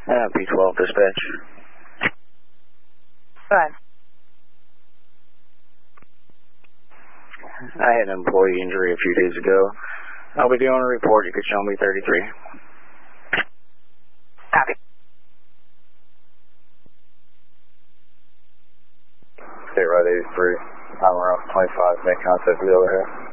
P12 dispatch. Go ahead. I had an employee injury a few days ago. I'll be doing a report. You could show me 33. Copy. State Route 83, I'm around 25, make contact with the overhead.